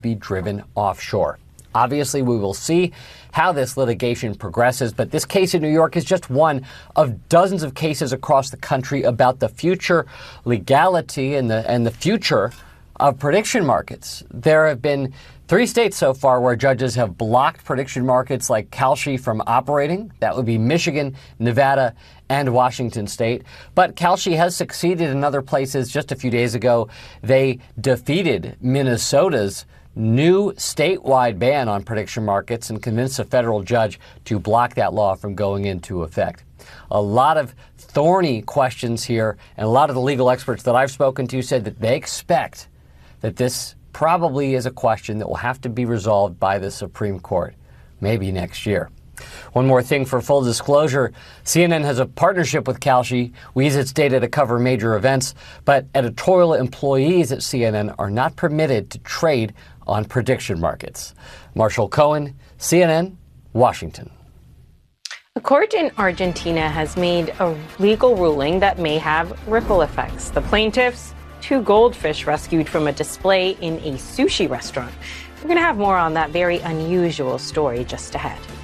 be driven offshore. Obviously, we will see how this litigation progresses, but this case in New York is just one of dozens of cases across the country about the future legality and the future of prediction markets. There have been 3 states so far where judges have blocked prediction markets like Kalshi from operating. That would be Michigan, Nevada, and Washington State. But Kalshi has succeeded in other places. Just a few days ago, they defeated Minnesota's new statewide ban on prediction markets and convinced a federal judge to block that law from going into effect. A lot of thorny questions here, and a lot of the legal experts that I've spoken to said that they expect that this probably is a question that will have to be resolved by the Supreme Court, maybe next year. One more thing for full disclosure, CNN has a partnership with Kalshi. We use its data to cover major events, but editorial employees at CNN are not permitted to trade on prediction markets. Marshall Cohen, CNN, Washington. A court in Argentina has made a legal ruling that may have ripple effects. The plaintiffs, 2 goldfish rescued from a display in a sushi restaurant. We're going to have more on that very unusual story just ahead.